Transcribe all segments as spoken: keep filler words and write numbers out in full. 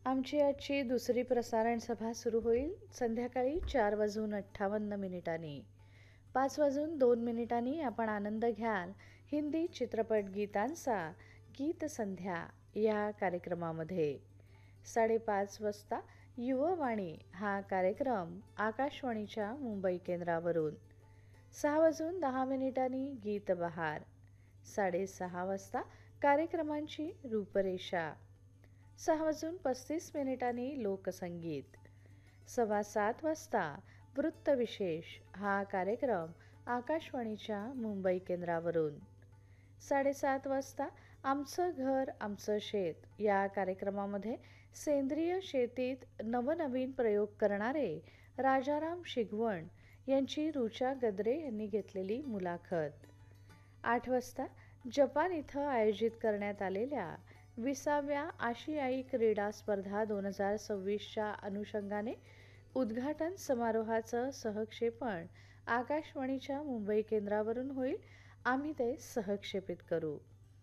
आमची आजची दुसरी प्रसारण सभा सुरू होईल संध्याकाळी चार वाजून अठ्ठावन्न मिनिटांनी. पाच वाजून दोन मिनिटांनी आपण आनंद घ्याल हिंदी चित्रपट गीतांचा गीत संध्या या कार्यक्रमामध्ये. साडेपाच वाजता युववाणी हा कार्यक्रम आकाशवाणीच्या मुंबई केंद्रावरून. सहा वाजून दहा मिनिटांनी गीत बहार. साडेसहा वाजता कार्यक्रमांची रूपरेषा. सहा वाजून पस्तीस मिनिटांनी लोकसंगीत. सव्वा सात वाजता वृत्तविशेष हा कार्यक्रम आकाशवाणीच्या मुंबई केंद्रावरून. साडेसात वाजता आमचं घर आमचं शेत या कार्यक्रमामध्ये सेंद्रिय शेतीत नवनवीन प्रयोग करणारे राजाराम शिगवण यांची रुचा गद्रे यांनी घेतलेली मुलाखत. आठ वाजता जपान इथं आयोजित करण्यात आलेल्या विसाव्या आशियाई क्रीडा स्पर्धा दोन हजार सव्वीसच्या अनुषंगाने उद्घाटन समारोहाचं सहक्षेपण आकाशवाणीच्या मुंबई केंद्रावरून होईल. आम्ही ते सहक्षेपित करू.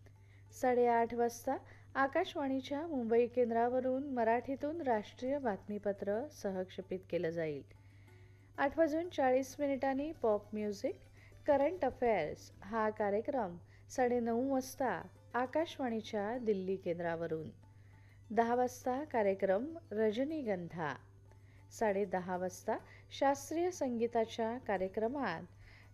साडेआठ वाजता आकाशवाणीच्या मुंबई केंद्रावरून मराठीतून राष्ट्रीय बातमीपत्र सहक्षेपित केलं जाईल. आठ वाजून चाळीस मिनिटांनी पॉप म्युझिक करंट अफेअर्स हा कार्यक्रम साडेनऊ वाजता आकाशवाणीच्या दिल्ली केंद्रावरून. दहा वाजता कार्यक्रम रजनीगंधा. साडे दहा वाजता शास्त्रीय संगीताच्या कार्यक्रमात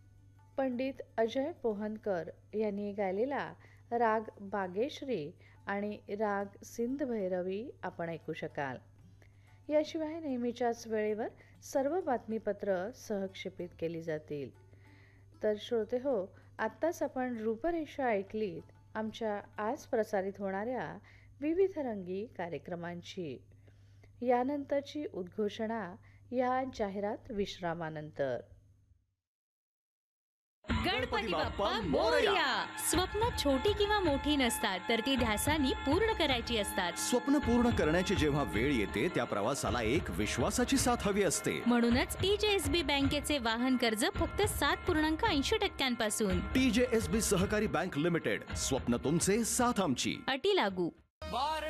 पंडित अजय पोहनकर यांनी गायलेला राग बागेश्री आणि राग सिंध भैरवी आपण ऐकू शकाल. याशिवाय नेहमीच्याच वेळेवर सर्व बातमीपत्र सहक्षेपित केली जातील. तर श्रोते हो, आत्ताच आपण रूपरेषा ऐकलीत आमच्या आज प्रसारित होणाऱ्या विविध रंगी कार्यक्रमांची. यानंतरची उद्घोषणा या जाहिरात विश्रामानंतर. गणपती बाप्पा मोरया. स्वप्न छोटी किंवा मोठी नसतात, तर ती ध्यासानी पूर्ण करायची असतात. स्वप्न पूर्ण करण्याची जेव्हा वेळ येते त्या प्रवासाला एक विश्वासाची साथ हवी असते. म्हणूनच टीजेएसबी बँकेचे वाहन कर्ज फक्त सात पूर्णांक ऐंशी टक्क्यांपासून. टीजेएसबी सहकारी बँक लिमिटेड. स्वप्न तुमचे, साथ आमची. अटी लागू.